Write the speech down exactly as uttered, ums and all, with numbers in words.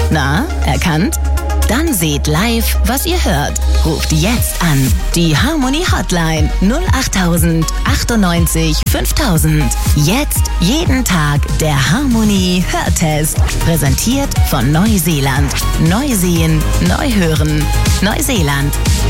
Na, erkannt? Dann seht live, was ihr hört. Ruft jetzt an. Die Harmony Hotline null acht tausend achtundneunzig fünftausend. Jetzt jeden Tag der Harmony Hörtest. Präsentiert von Neuseeland. Neu sehen, neu hören. Neuseeland.